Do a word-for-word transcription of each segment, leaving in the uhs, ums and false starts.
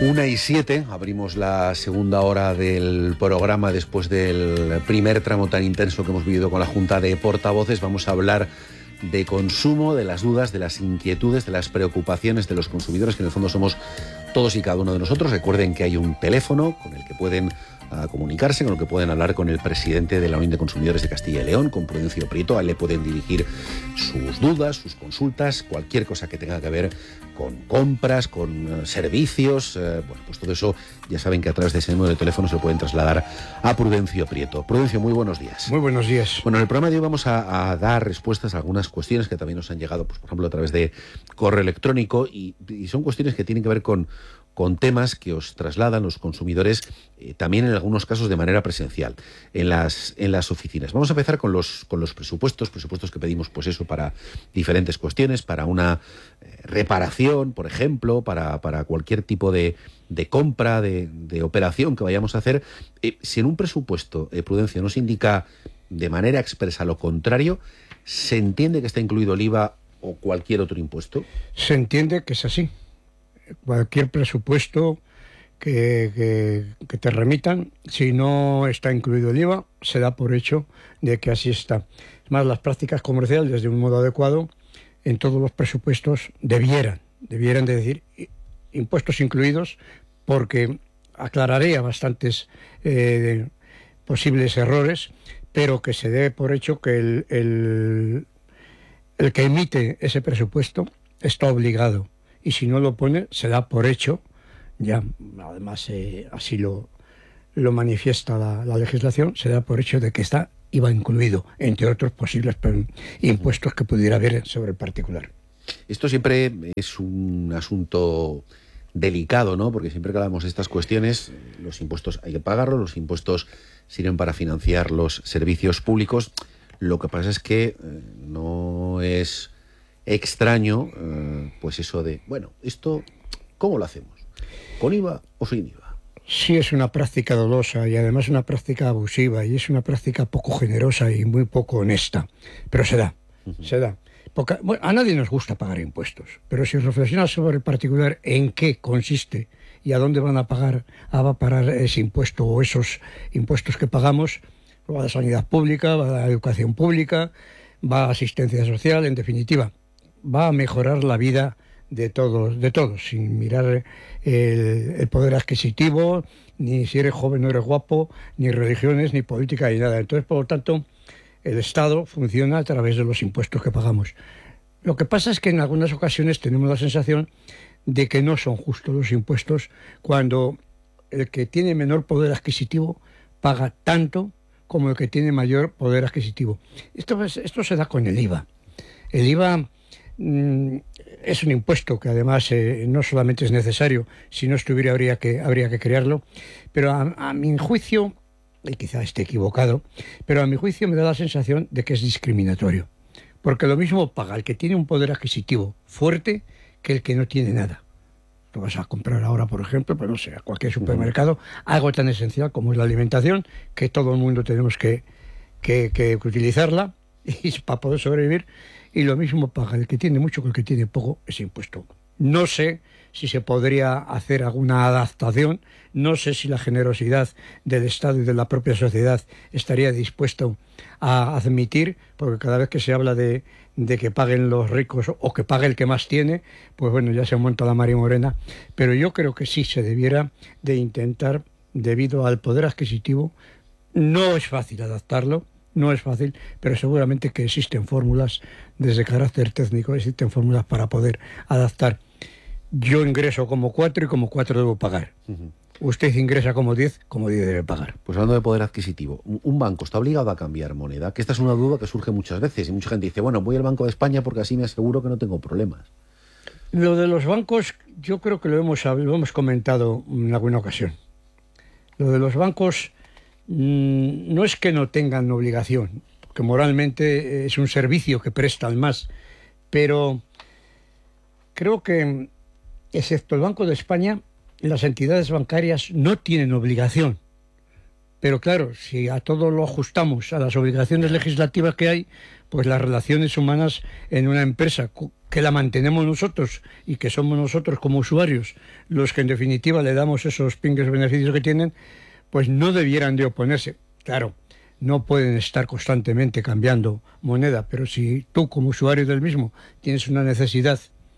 Una y siete, abrimos la segunda hora del programa después del primer tramo tan intenso que hemos vivido con la Junta de Portavoces. Vamos a hablar de consumo, de las dudas, de las inquietudes, de las preocupaciones de los consumidores, que en el fondo somos todos y cada uno de nosotros. Recuerden que hay un teléfono con el que pueden a comunicarse, con lo que pueden hablar con el presidente de la Unión de Consumidores de Castilla y León, con Prudencio Prieto. A él le pueden dirigir sus dudas, sus consultas, cualquier cosa que tenga que ver con compras, con uh, servicios. Eh, bueno, pues todo eso ya saben que a través de ese número de teléfono se lo pueden trasladar a Prudencio Prieto. Prudencio, muy buenos días. Muy buenos días. Bueno, en el programa de hoy vamos a, a dar respuestas a algunas cuestiones que también nos han llegado, pues por ejemplo, a través de correo electrónico, y, y son cuestiones que tienen que ver con con temas que os trasladan los consumidores, eh, también en algunos casos de manera presencial, en las, en las oficinas. Vamos a empezar con los, con los presupuestos, presupuestos que pedimos, pues eso, para diferentes cuestiones, para una eh, reparación, por ejemplo, para, para cualquier tipo de, de compra, de, de operación que vayamos a hacer. Eh, si en un presupuesto, eh, Prudencio, nos indica de manera expresa lo contrario, ¿se entiende que está incluido el I V A o cualquier otro impuesto? Se entiende que es así. Cualquier presupuesto que, que, que te remitan, si no está incluido el I V A, se da por hecho de que así está. Es más, las prácticas comerciales, de un modo adecuado, en todos los presupuestos debieran, debieran de decir impuestos incluidos, porque aclararía bastantes eh, posibles errores, pero que se dé por hecho que el, el, el que emite ese presupuesto está obligado. Y si no lo pone, se da por hecho, ya además eh, así lo, lo manifiesta la, la legislación, se da por hecho de que está I V A incluido, entre otros posibles impuestos que pudiera haber sobre el particular. Esto siempre es un asunto delicado, ¿no? Porque siempre que hablamos de estas cuestiones, los impuestos hay que pagarlos, los impuestos sirven para financiar los servicios públicos. Lo que pasa es que eh, no es extraño, eh, pues eso de, bueno, esto, ¿cómo lo hacemos? ¿Con I V A o sin I V A? Sí, es una práctica dolosa y además una práctica abusiva, y es una práctica poco generosa y muy poco honesta, pero se da, uh-huh. se da. Porque, bueno, a nadie nos gusta pagar impuestos, pero si reflexionas sobre el particular en qué consiste y a dónde van a pagar, a va a parar ese impuesto o esos impuestos que pagamos, va a la sanidad pública, va a la educación pública, va a asistencia social, en definitiva, va a mejorar la vida de todos, de todos, sin mirar el, el poder adquisitivo, ni si eres joven o eres guapo, ni religiones, ni política, ni nada. Entonces, por lo tanto, el Estado funciona a través de los impuestos que pagamos. Lo que pasa es que en algunas ocasiones tenemos la sensación de que no son justos los impuestos cuando el que tiene menor poder adquisitivo paga tanto como el que tiene mayor poder adquisitivo. Esto, es, esto se da con el I V A. El I V A es un impuesto que además eh, no solamente es necesario, si no estuviera habría que, habría que crearlo, pero a, a mi juicio, y quizá esté equivocado, pero a mi juicio me da la sensación de que es discriminatorio, porque lo mismo paga el que tiene un poder adquisitivo fuerte que el que no tiene nada. Lo vas a comprar ahora, por ejemplo, pues no sé, a cualquier supermercado, algo tan esencial como es la alimentación, que todo el mundo tenemos que, que, que utilizarla y para poder sobrevivir. Y lo mismo paga el que tiene mucho que el que tiene poco ese impuesto. No sé si se podría hacer alguna adaptación, no sé si la generosidad del Estado y de la propia sociedad estaría dispuesto a admitir, porque cada vez que se habla de, de que paguen los ricos o que pague el que más tiene, pues bueno, ya se monta la María Morena, pero yo creo que sí se debiera de intentar, debido al poder adquisitivo, no es fácil adaptarlo, no es fácil, pero seguramente que existen fórmulas desde carácter técnico, existen fórmulas para poder adaptar. Yo ingreso como cuatro y como cuatro debo pagar. Uh-huh. Usted ingresa como diez, como diez debe pagar. Pues hablando de poder adquisitivo, ¿un banco está obligado a cambiar moneda? Que esta es una duda que surge muchas veces y mucha gente dice, bueno, voy al Banco de España porque así me aseguro que no tengo problemas. Lo de los bancos, yo creo que lo hemos, lo hemos comentado en alguna ocasión. Lo de los bancos no es que no tengan obligación, porque moralmente es un servicio que prestan más, pero creo que, excepto el Banco de España, las entidades bancarias no tienen obligación Pero claro, si a todo lo ajustamos a las obligaciones legislativas que hay, pues las relaciones humanas en una empresa que la mantenemos nosotros y que somos nosotros como usuarios los que en definitiva le damos esos pingues beneficios que tienen, pues no debieran de oponerse. Claro, no pueden estar constantemente cambiando moneda, pero si tú como usuario del mismo tienes una necesidad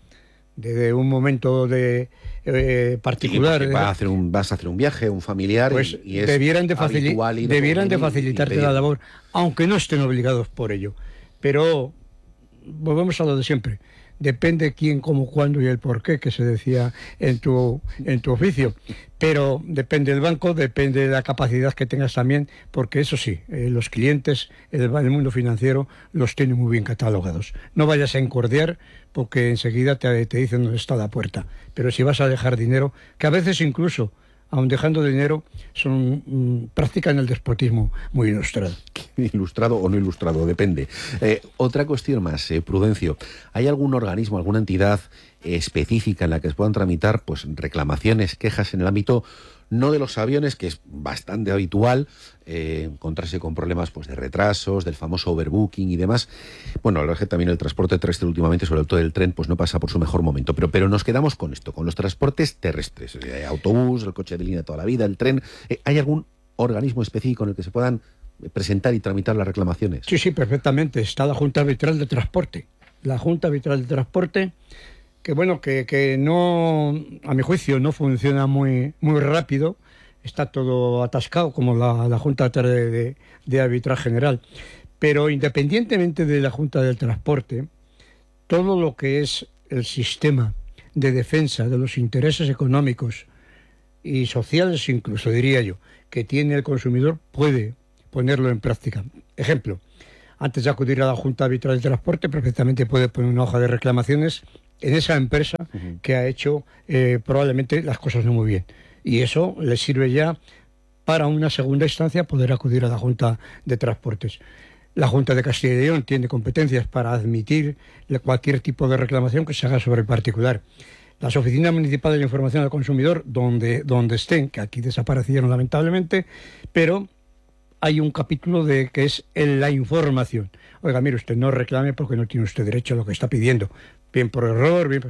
de, de un momento de eh, particular, sí, va a hacer un, vas a hacer un viaje, un familiar, pues y, y es debieran de, facili y debieran de facilitarte la labor, aunque no estén obligados por ello. Pero volvemos a lo de siempre. Depende quién, cómo, cuándo y el por qué, que se decía en tu, en tu oficio. Pero depende del banco, depende de la capacidad que tengas también, porque eso sí, eh, los clientes, el, el mundo financiero, los tiene muy bien catalogados. No vayas a encordear, porque enseguida te, te dicen dónde está la puerta. Pero si vas a dejar dinero, que a veces incluso, aun dejando dinero, son mmm, practican el despotismo muy ilustrado. Ilustrado o no ilustrado, depende. Eh, otra cuestión más, eh, Prudencio. ¿Hay algún organismo, alguna entidad eh, específica en la que se puedan tramitar pues reclamaciones, quejas en el ámbito no de los aviones, que es bastante habitual eh, encontrarse con problemas pues de retrasos, del famoso overbooking y demás? Bueno, la verdad es que también el transporte terrestre últimamente, sobre todo el tren, pues no pasa por su mejor momento. Pero, pero nos quedamos con esto, con los transportes terrestres. El autobús, el coche de línea toda la vida, el tren. Eh, ¿Hay algún organismo específico en el que se puedan presentar y tramitar las reclamaciones? Sí, sí, perfectamente. Está la Junta Arbitral de Transporte. La Junta Arbitral de Transporte, que bueno, que, que no, a mi juicio, no funciona muy, muy rápido. Está todo atascado, como la, la Junta de, de, de Arbitraje General. Pero independientemente de la Junta del Transporte, todo lo que es el sistema de defensa de los intereses económicos y sociales, incluso diría yo, que tiene el consumidor, puede ponerlo en práctica. Ejemplo, antes de acudir a la Junta Arbitral de Transporte, perfectamente puede poner una hoja de reclamaciones en esa empresa uh-huh. que ha hecho eh, probablemente las cosas no muy bien. Y eso le sirve ya para una segunda instancia poder acudir a la Junta de Transportes. La Junta de Castilla y León tiene competencias para admitir cualquier tipo de reclamación que se haga sobre el particular. Las oficinas municipales de información al consumidor, donde, donde estén, que aquí desaparecieron lamentablemente, pero hay un capítulo de que es en la información. Oiga, mire, usted no reclame porque no tiene usted derecho a lo que está pidiendo. Bien por error, bien por...